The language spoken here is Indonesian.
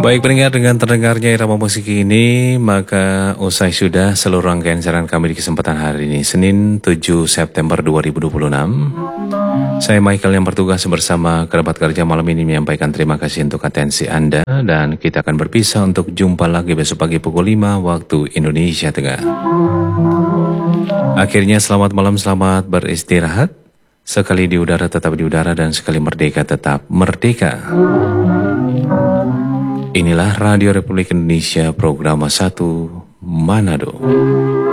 Baik pendengar, dengan terdengarnya irama musik ini, maka usai sudah seluruh rangkaian siaran kami di kesempatan hari ini, Senin 7 September 2026. Saya Michael yang bertugas bersama kerabat kerja malam ini menyampaikan terima kasih untuk atensi Anda, dan kita akan berpisah untuk jumpa lagi besok pagi pukul 5 waktu Indonesia Tengah. Akhirnya selamat malam, selamat beristirahat. Sekali di udara tetap di udara, dan sekali merdeka tetap merdeka. Inilah Radio Republik Indonesia, program 1 Manado.